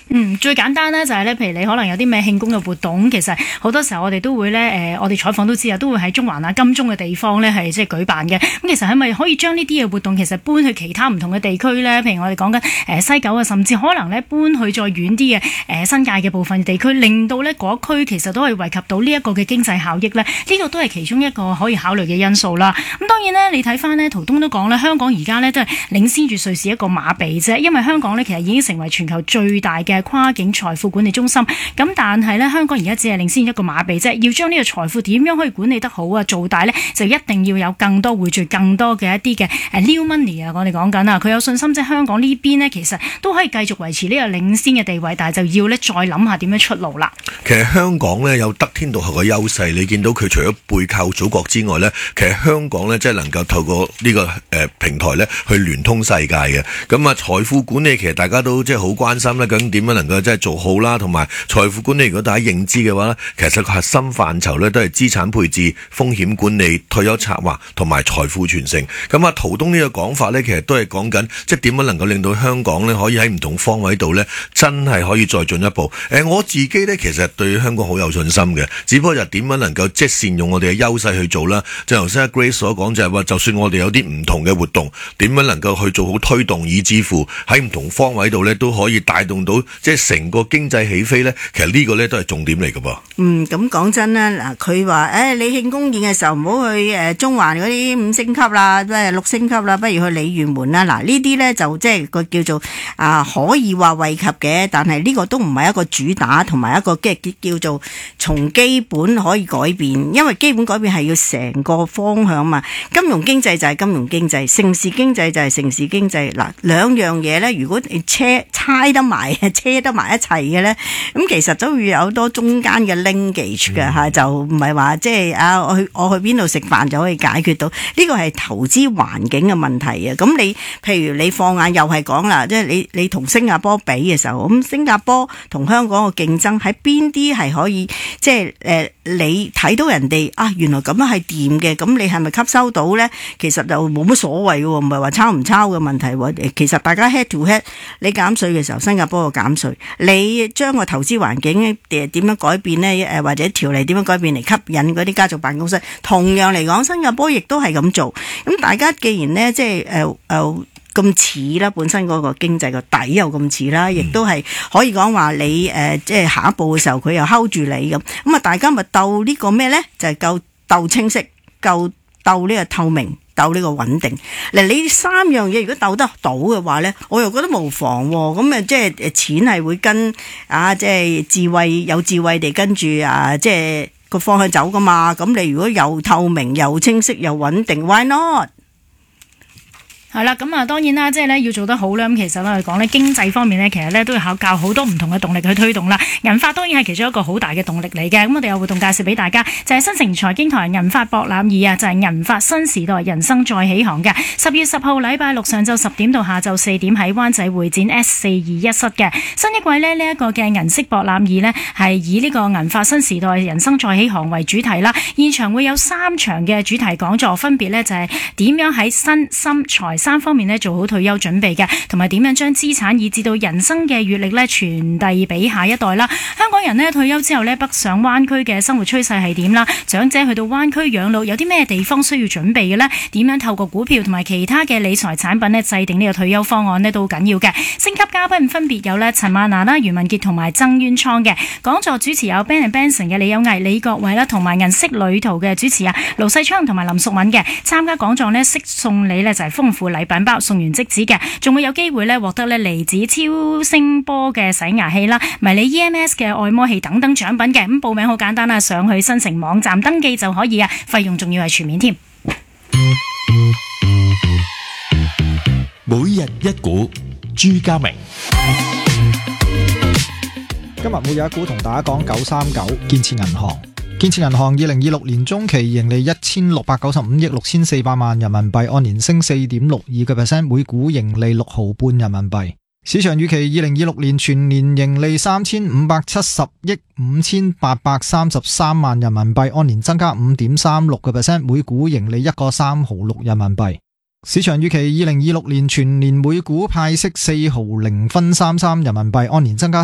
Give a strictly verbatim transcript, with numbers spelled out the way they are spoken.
嗯，最簡單咧就係咧，譬如你可能有啲咩慶功嘅活動，其實好多時候我哋都會咧，誒、呃，我哋採訪都知啊，都會喺中環啊、金鐘嘅地方咧係即係舉辦嘅。咁其實係咪可以將呢啲嘅活動其實搬去其他唔同嘅地區咧？譬如我哋講緊誒西九啊，甚至可能咧搬去再遠啲嘅誒新界嘅部分地區，令到咧嗰區其實都係惠及到呢一個嘅經濟效益咧。呢、這個都係其中一個可以考慮嘅因素啦。咁當然咧，你睇翻咧，陶東都講咧，香港而家咧都係領先住瑞士一個馬鼻啫，因為香港咧其實已經成為全球最大嘅跨境財富管理中心，咁但係咧香港而家只係領先一個馬鼻啫，要將呢個財富點樣可以管理得好啊，做大咧就一定要有更多匯聚更多嘅一啲嘅誒 new money 啊，我哋講緊啊，佢有信心即係香港呢邊呢，其實都可以繼續維持呢個領先嘅地位，但係就要咧再諗下點樣出路啦。 其實香港咧有得天獨厚嘅優勢，你見到佢除咗背靠祖國之外咧，其實香港咧即係能夠透過呢個誒平台咧去聯通世界嘅。咁啊財富管理其實大家都即係好關心咧，究竟點樣能夠即係做好啦，同埋財富管理如果大家認知嘅話咧，其實個核心範疇咧都係資產配置、風險管理、退休策劃同埋財富傳承。咁啊陶東呢個講法咧，其實都係講緊即係點樣能夠令到香港咧可以喺唔同方位度咧真係可以再進一步。誒我自己咧其實對香港好有信心嘅，只不過就點樣能夠即係善用我哋嘅優勢去做啦。就頭先阿 Grace 所講就係話，就算我哋有啲唔同嘅活動，點樣能夠去做好推動，以至乎喺唔同方位度咧都可以帶動到即係成個經濟起飛咧。其實呢個咧都係重點嚟㗎噃。 嗯，咁講真啦，嗱佢話誒你慶功宴嘅時候唔好去誒中環嗰啲五星級啦，即係六星級啦，不如去鯉魚門啦。嗱呢啲咧就即係個叫做啊可以話惠及嘅，但係呢個都唔係一個主打，同埋一個即係叫做從基本可以改變，因為基本改變係要成個方向嘛。金融經濟就係金融經濟，城市經濟就係城市經濟。嗱兩樣嘢咧，如果你車猜得埋、車得埋一齊嘅咧，咁其實都會有好多中間嘅 linkage 嘅嚇，就唔係話即係啊我去我去邊度食飯就可以解決到呢個係投資環境嘅問題啊。咁你譬如你放眼又係講啦，即係你你同新加坡比嘅時候，咁新加坡同香港嘅競爭喺邊啲係可以即係誒你睇到人哋啊原來咁樣係掂嘅，咁你係咪吸收到咧？其實就冇乜所謂嘅，唔係話抄唔抄嘅問題喎。其實大家 head to head， 你減稅嘅時候，新加坡個減稅，你將個投資環境誒點樣改變呢？誒或者條例點樣改變嚟吸引嗰啲家族辦公室？同樣嚟講，新加坡亦都係咁做。咁大家既然呢，即係誒誒咁似啦，本身嗰個經濟個底又咁似啦，亦都係可以講話你誒、呃、即係下一步嘅時候，佢又 hold 住你咁。咁啊，大家咪鬥呢個咩呢？就係夠鬥清晰，夠鬥呢個透明。鬥呢個穩定，嗱你三樣嘢如果鬥得到嘅話咧，我又覺得無妨喎。咁啊，即係誒錢係會跟啊，即係智慧有智慧地跟住啊，即係個方向走噶嘛。咁你如果又透明又清晰又穩定 ，why not？ 係啦，咁啊當然啦，即係咧要做得好咧。咁其實我哋講咧經濟方面咧，其實咧都要考教好多唔同嘅動力去推動啦。銀發當然係其中一個好大嘅動力嚟嘅。咁我哋有活動介紹俾大家，就係、是、新城財經台銀發博覽二啊，就係、是、銀發新時代人生再起航嘅。十月十號禮拜六上晝十點到下晝四點喺灣仔會展 S 四二一室嘅新一季呢，呢、這、一個嘅銀色博覽二呢，係以呢個銀發新時代人生再起航為主題啦。現場會有三場嘅主題講座，分別呢就係點樣喺身心財三方面咧做好退休準備嘅，同埋點樣將資產以至到人生嘅閱歷咧傳遞俾下一代啦。香港人咧退休之後咧北上灣區嘅生活趨勢係點啦？長者去到灣區養老有啲咩地方需要準備嘅呢？點樣透過股票同埋其他嘅理財產品咧制定呢個退休方案呢？都好緊要嘅。星級嘉賓分別有咧陳曼娜啦、袁文傑同埋曾淵滄嘅。講座主持有 Ben and Benson 嘅李有毅、李國偉啦，同埋銀色旅途嘅主持啊盧世昌同埋林淑敏嘅。參加講座呢，識送禮呢就係豐富禮品包，送完即止嘅，仲會有機會咧獲得咧離子超聲波嘅洗牙器啦、迷你 E M S 嘅按摩器等等獎品嘅。咁報名好簡單啦，上去新城網站登記就可以啊，費用仲要係全面添。 每日一股，朱家明。 今日每日一股同大家講九三九建設銀行。建設銀行二零二六年中期盈利一千六百九十五億六千四百萬人民幣，按年升四點六二個 percent， 每股盈利六毫半人民幣。市場預期二零二六年全年盈利三千五百七十億五千八百三十三萬人民幣，按年增加五點三六個 percent， 每股盈利一個三毫六人民幣。市場預期二零二六年全年每股派息四毫零分三三人民幣，按年增加